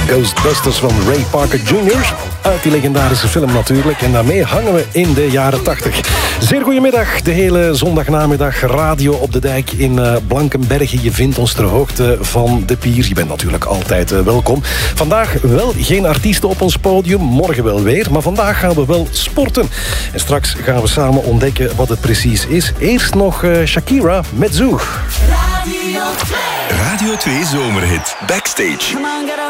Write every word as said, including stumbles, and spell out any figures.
Ghostbusters van Ray Parker junior Uit die legendarische film natuurlijk. En daarmee hangen we in de jaren tachtig. Zeer goedemiddag, de hele zondagnamiddag. Radio op de Dijk in uh, Blankenberge. Je vindt ons ter hoogte van de pier. Je bent natuurlijk altijd uh, welkom. Vandaag wel geen artiesten op ons podium. Morgen wel weer. Maar vandaag gaan we wel sporten. En straks gaan we samen ontdekken wat het precies is. Eerst nog uh, Shakira met Zoo. Radio twee Zomerhit. Backstage.